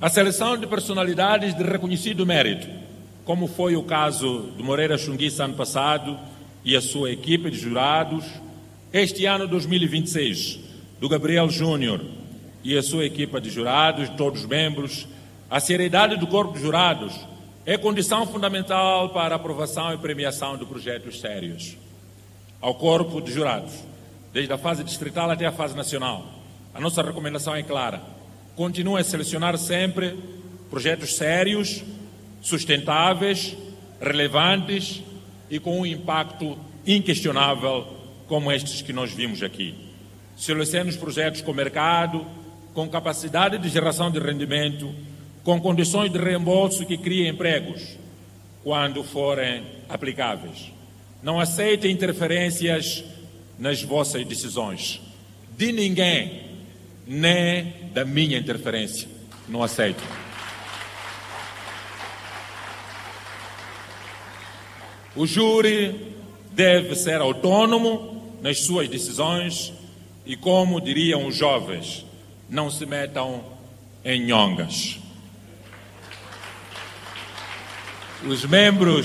A seleção de personalidades de reconhecido mérito, como foi o caso do Moreira Chunguissa ano passado e a sua equipe de jurados, este ano 2026, do Gabriel Júnior e a sua equipa de jurados, todos os membros, a seriedade do corpo de jurados é condição fundamental para a aprovação e premiação de projetos sérios. Ao corpo de jurados, desde a fase distrital até a fase nacional, a nossa recomendação é clara. Continue a selecionar sempre projetos sérios, sustentáveis, relevantes e com um impacto inquestionável como estes que nós vimos aqui. Selecione os projetos com mercado, com capacidade de geração de rendimento, com condições de reembolso que criem empregos, quando forem aplicáveis. Não aceite interferências nas vossas decisões. De ninguém, nem da minha interferência. Não aceito. O júri deve ser autônomo nas suas decisões e, como diriam os jovens, não se metam em nhongas. Os membros